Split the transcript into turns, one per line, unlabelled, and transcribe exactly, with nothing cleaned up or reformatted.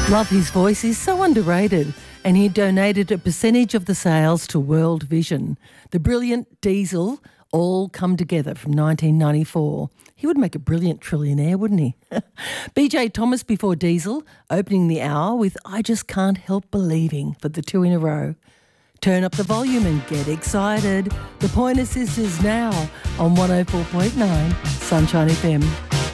Love his voice. He's so underrated. And he donated a percentage of the sales to World Vision. The brilliant Diesel all come together from nineteen ninety-four. He would make a brilliant trillionaire, wouldn't he? B J Thomas before Diesel, opening the hour with I Just Can't Help Believing for the two in a row. Turn up the volume and get excited. The Pointer Sisters now on one oh four point nine Sunshine F M.